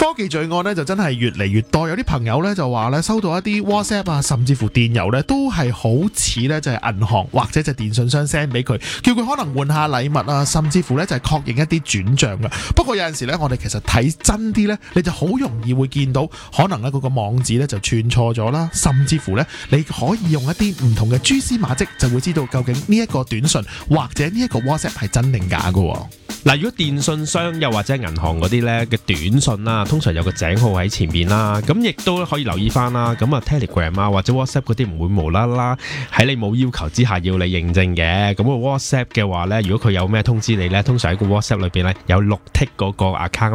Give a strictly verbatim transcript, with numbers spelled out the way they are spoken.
科技罪案咧就真係越嚟越多，有啲朋友咧就話咧收到一啲 WhatsApp 啊，甚至乎電郵咧都係好似咧就係銀行或者就電信商 send 俾佢，叫佢可能換下禮物啊，甚至乎咧就係確認一啲轉賬嘅。不過有陣時咧，我哋其實睇真啲咧，你就好容易會見到可能咧嗰個網址咧就串錯咗啦，甚至乎咧你可以用一啲唔同嘅蛛絲馬跡就會知道究竟呢一個短信或者呢一個 WhatsApp 係真定假㗎。 嗱，如果電信商又或者銀行嗰啲咧嘅短信啦，通常有個井號喺前面啦，咁亦都可以留意翻啦。咁啊 Telegram 啊或者 WhatsApp 嗰啲唔會無啦啦喺你冇要求之下要你認證嘅。咁個 WhatsApp 嘅話咧，如果佢有咩通知你咧，通常喺個 WhatsApp 裏邊咧有綠剔嗰個 account。